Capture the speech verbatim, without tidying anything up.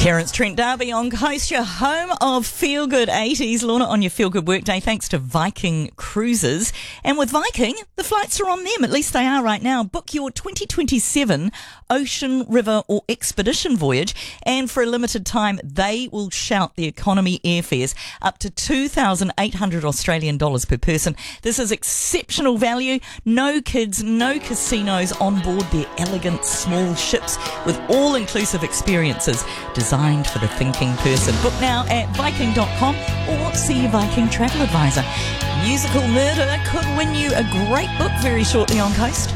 Terence Trent D'Arby on Coast, your home of Feel Good eighties. Lorna on your Feel Good Workday, thanks to Viking Cruises. And with Viking, the flights are on them, at least they are right now. Book your twenty twenty-seven ocean, river or expedition voyage, and for a limited time, they will shout the economy airfares up to two thousand eight hundred Australian dollars per person. This is exceptional value. No kids, no casinos on board their elegant small ships with all-inclusive experiences designed for the thinking person. Book now at viking dot com or see your Viking travel advisor. Musical Murder could win you a great book very shortly on Coast.